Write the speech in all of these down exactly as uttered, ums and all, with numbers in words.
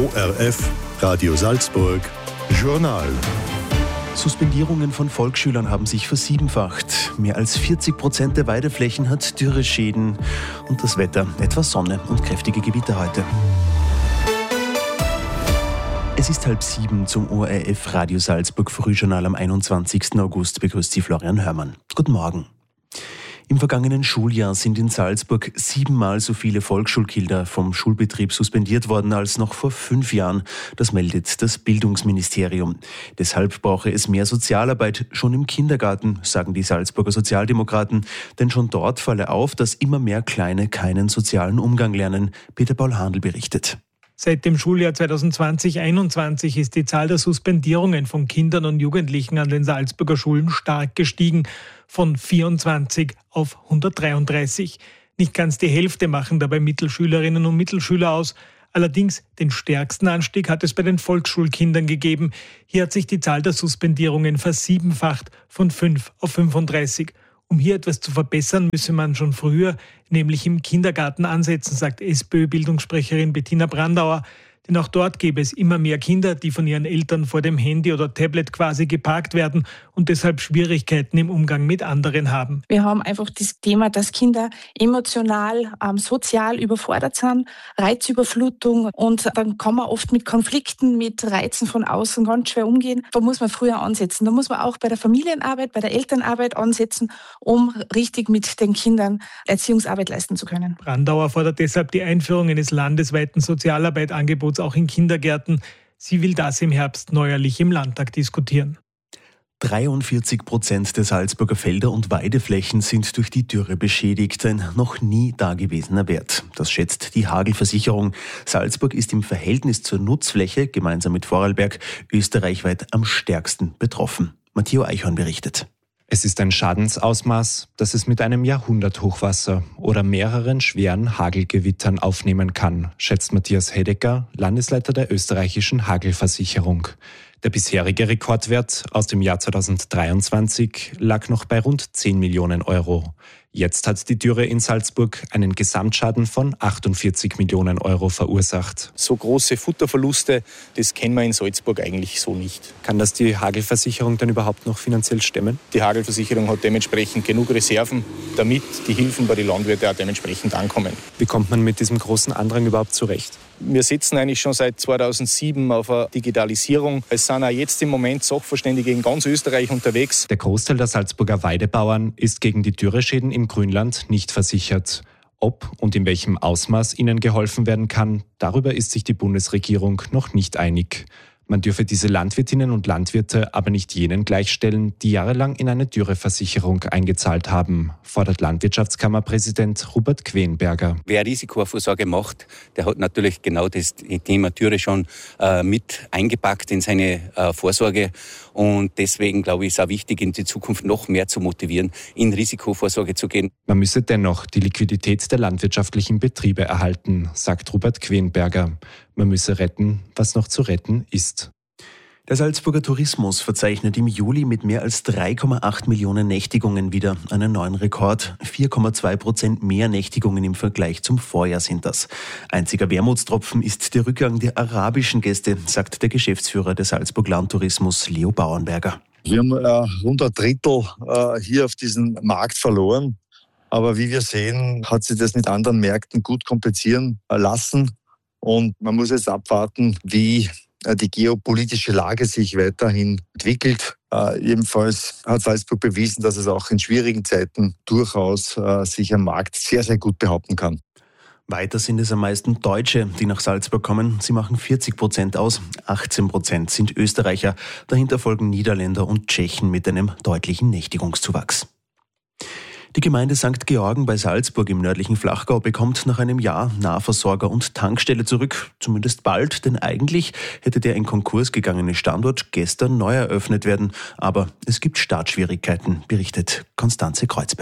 O R F, Radio Salzburg, Journal. Suspendierungen von Volksschülern haben sich versiebenfacht. Mehr als vierzig Prozent der Weideflächen hat Dürreschäden. Und das Wetter, etwas Sonne und kräftige Gewitter heute. Es ist halb sieben zum O R F Radio Salzburg Frühjournal am einundzwanzigsten August. Begrüßt Sie Florian Hörmann. Guten Morgen. Im vergangenen Schuljahr sind in Salzburg siebenmal so viele Volksschulkinder vom Schulbetrieb suspendiert worden als noch vor fünf Jahren. Das meldet das Bildungsministerium. Deshalb brauche es mehr Sozialarbeit schon im Kindergarten, sagen die Salzburger Sozialdemokraten. Denn schon dort falle auf, dass immer mehr Kleine keinen sozialen Umgang lernen. Peter Paul Handl berichtet. Seit dem Schuljahr zweitausendzwanzig einundzwanzig ist die Zahl der Suspendierungen von Kindern und Jugendlichen an den Salzburger Schulen stark gestiegen, von vierundzwanzig auf hundertdreiunddreißig. Nicht ganz die Hälfte machen dabei Mittelschülerinnen und Mittelschüler aus. Allerdings den stärksten Anstieg hat es bei den Volksschulkindern gegeben. Hier hat sich die Zahl der Suspendierungen versiebenfacht, von fünf auf fünfunddreißig. Um hier etwas zu verbessern, müsse man schon früher, nämlich im Kindergarten ansetzen, sagt SPÖ-Bildungssprecherin Bettina Brandauer. Denn auch dort gäbe es immer mehr Kinder, die von ihren Eltern vor dem Handy oder Tablet quasi geparkt werden und deshalb Schwierigkeiten im Umgang mit anderen haben. Wir haben einfach das Thema, dass Kinder emotional, ähm, sozial überfordert sind, Reizüberflutung, und dann kann man oft mit Konflikten, mit Reizen von außen ganz schwer umgehen. Da muss man früher ansetzen. Da muss man auch bei der Familienarbeit, bei der Elternarbeit ansetzen, um richtig mit den Kindern Erziehungsarbeit leisten zu können. Brandauer fordert deshalb die Einführung eines landesweiten Sozialarbeit-Angebots auch in Kindergärten. Sie will das im Herbst neuerlich im Landtag diskutieren. dreiundvierzig Prozent der Salzburger Felder und Weideflächen sind durch die Dürre beschädigt. Ein noch nie dagewesener Wert. Das schätzt die Hagelversicherung. Salzburg ist im Verhältnis zur Nutzfläche, gemeinsam mit Vorarlberg, österreichweit am stärksten betroffen. Matteo Eichhorn berichtet. Es ist ein Schadensausmaß, das es mit einem Jahrhunderthochwasser oder mehreren schweren Hagelgewittern aufnehmen kann, schätzt Matthias Hedecker, Landesleiter der österreichischen Hagelversicherung. Der bisherige Rekordwert aus dem Jahr zweitausenddreiundzwanzig lag noch bei rund zehn Millionen Euro. Jetzt hat die Dürre in Salzburg einen Gesamtschaden von achtundvierzig Millionen Euro verursacht. So große Futterverluste, das kennen wir in Salzburg eigentlich so nicht. Kann das die Hagelversicherung denn überhaupt noch finanziell stemmen? Die Hagelversicherung hat dementsprechend genug Reserven, damit die Hilfen bei den Landwirten auch dementsprechend ankommen. Wie kommt man mit diesem großen Andrang überhaupt zurecht? Wir setzen eigentlich schon seit zweitausendsieben auf eine Digitalisierung. Es sind auch jetzt im Moment Sachverständige in ganz Österreich unterwegs. Der Großteil der Salzburger Weidebauern ist gegen die Dürreschäden im Grünland nicht versichert. Ob und in welchem Ausmaß ihnen geholfen werden kann, darüber ist sich die Bundesregierung noch nicht einig. Man dürfe diese Landwirtinnen und Landwirte aber nicht jenen gleichstellen, die jahrelang in eine Dürreversicherung eingezahlt haben, fordert Landwirtschaftskammerpräsident Robert Quenberger. Wer Risikovorsorge macht, der hat natürlich genau das Thema Dürre schon äh, mit eingepackt in seine äh, Vorsorge. Und deswegen, glaube ich, ist es auch wichtig, in die Zukunft noch mehr zu motivieren, in Risikovorsorge zu gehen. Man müsse dennoch die Liquidität der landwirtschaftlichen Betriebe erhalten, sagt Robert Quenberger. Man müsse retten, was noch zu retten ist. Der Salzburger Tourismus verzeichnet im Juli mit mehr als drei Komma acht Millionen Nächtigungen wieder einen neuen Rekord. vier Komma zwei Prozent mehr Nächtigungen im Vergleich zum Vorjahr sind das. Einziger Wermutstropfen ist der Rückgang der arabischen Gäste, sagt der Geschäftsführer des Salzburg Landtourismus, Leo Bauernberger. Wir haben äh, rund ein Drittel äh, hier auf diesem Markt verloren. Aber wie wir sehen, hat sich das mit anderen Märkten gut kompensieren lassen. Und man muss jetzt abwarten, wie die geopolitische Lage sich weiterhin entwickelt. Äh, ebenfalls hat Salzburg bewiesen, dass es auch in schwierigen Zeiten durchaus äh, sich am Markt sehr, sehr gut behaupten kann. Weiter sind es am meisten Deutsche, die nach Salzburg kommen. Sie machen vierzig Prozent aus, achtzehn Prozent sind Österreicher. Dahinter folgen Niederländer und Tschechen mit einem deutlichen Nächtigungszuwachs. Die Gemeinde Sankt Georgen bei Salzburg im nördlichen Flachgau bekommt nach einem Jahr Nahversorger und Tankstelle zurück. Zumindest bald, denn eigentlich hätte der in Konkurs gegangene Standort gestern neu eröffnet werden. Aber es gibt Startschwierigkeiten, berichtet Konstanze Kreuzberger.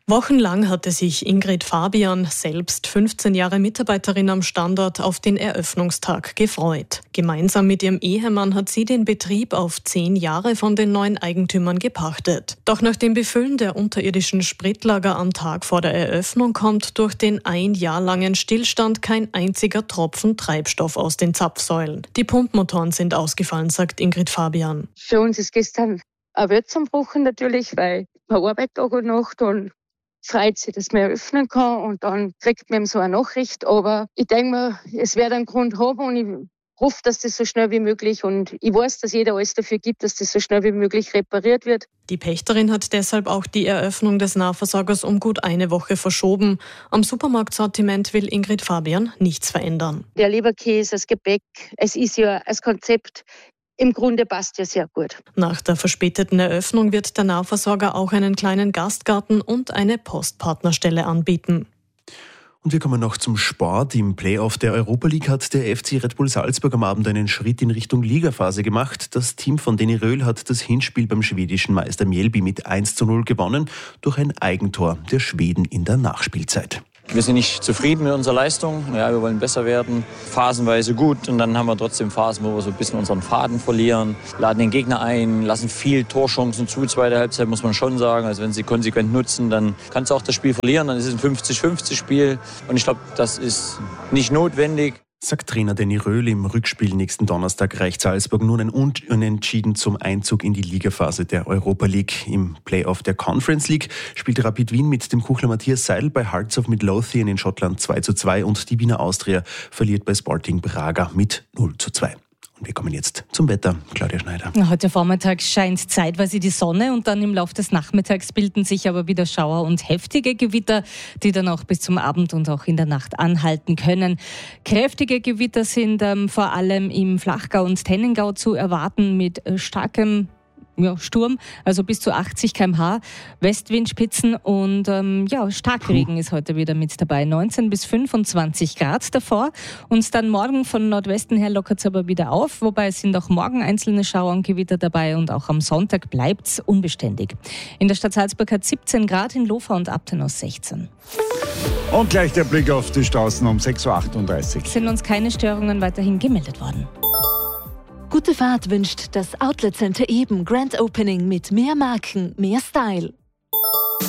Wochenlang hatte sich Ingrid Fabian, selbst fünfzehn Jahre Mitarbeiterin am Standort, auf den Eröffnungstag gefreut. Gemeinsam mit ihrem Ehemann hat sie den Betrieb auf zehn Jahre von den neuen Eigentümern gepachtet. Doch nach dem Befüllen der unterirdischen Spritlager am Tag vor der Eröffnung kommt durch den ein Jahr langen Stillstand kein einziger Tropfen Treibstoff aus den Zapfsäulen. Die Pumpmotoren sind ausgefallen, sagt Ingrid Fabian. Für uns ist gestern ein Weltzumbruch natürlich, weil man arbeitet Tag und Nacht und freut sich, dass man eröffnen kann und dann kriegt man eben so eine Nachricht. Aber ich denke mir, es wird einen Grund haben und ich hoffe, dass das so schnell wie möglich und ich weiß, dass jeder alles dafür gibt, dass das so schnell wie möglich repariert wird. Die Pächterin hat deshalb auch die Eröffnung des Nahversorgers um gut eine Woche verschoben. Am Supermarktsortiment will Ingrid Fabian nichts verändern. Der Leberkäse, das Gebäck, es ist ja als Konzept im Grunde passt ja sehr gut. Nach der verspäteten Eröffnung wird der Nahversorger auch einen kleinen Gastgarten und eine Postpartnerstelle anbieten. Und wir kommen noch zum Sport. Im Playoff der Europa League hat der F C Red Bull Salzburg am Abend einen Schritt in Richtung Ligaphase gemacht. Das Team von Denny Röhl hat das Hinspiel beim schwedischen Meister Mjällby mit eins zu null gewonnen durch ein Eigentor der Schweden in der Nachspielzeit. Wir sind nicht zufrieden mit unserer Leistung. Ja, wir wollen besser werden. Phasenweise gut und dann haben wir trotzdem Phasen, wo wir so ein bisschen unseren Faden verlieren. Laden den Gegner ein, lassen viel Torchancen zu. Zweite Halbzeit muss man schon sagen. Also wenn sie konsequent nutzen, dann kannst du auch das Spiel verlieren. Dann ist es ein fünfzig fünfzig Spiel. Und ich glaube, das ist nicht notwendig. Sagt Trainer Denny Röhl. Im Rückspiel nächsten Donnerstag reicht Salzburg nun ein Unentschieden zum Einzug in die Ligaphase der Europa League. Im Playoff der Conference League spielt Rapid Wien mit dem Kuchler Matthias Seidel bei Hearts of Midlothian in Schottland zwei zu zwei und die Wiener Austria verliert bei Sporting Braga mit null zu zwei. Und wir kommen jetzt zum Wetter. Claudia Schneider. Heute Vormittag scheint zeitweise die Sonne und dann im Laufe des Nachmittags bilden sich aber wieder Schauer und heftige Gewitter, die dann auch bis zum Abend und auch in der Nacht anhalten können. Kräftige Gewitter sind ähm, vor allem im Flachgau und Tennengau zu erwarten mit äh, starkem Ja, Sturm, also bis zu achtzig Kilometer pro Stunde, Westwindspitzen und ähm, ja, Starkregen ist heute wieder mit dabei. neunzehn bis fünfundzwanzig Grad davor. Und dann morgen von Nordwesten her lockert es aber wieder auf, wobei es sind auch morgen einzelne Schauer und Gewitter dabei und auch am Sonntag bleibt es unbeständig. In der Stadt Salzburg hat siebzehn Grad, in Lofa und Abtenos sechzehn. Und gleich der Blick auf die Straßen um sechs Uhr achtunddreißig. Sind uns keine Störungen weiterhin gemeldet worden. Gute Fahrt wünscht das Outlet Center Eben Grand Opening mit mehr Marken, mehr Style.